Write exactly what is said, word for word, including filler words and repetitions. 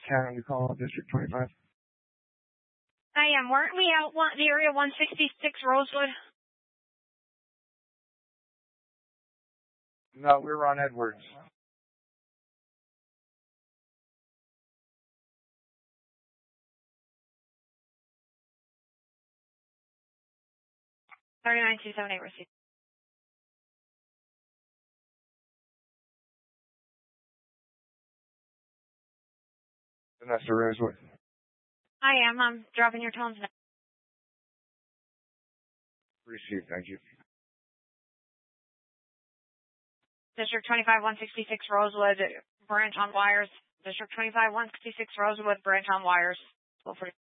Karen, you call District twenty-five? I am. Weren't we out one, the area one sixty-six Rosewood? No, we were on Edwards. thirty-nine two seven eight received. Vanessa Rosewood. I am. I'm dropping your tones now. Received, thank you. District twenty-five one sixty-six Rosewood, branch on wires. District twenty-five one sixty-six Rosewood, branch on wires.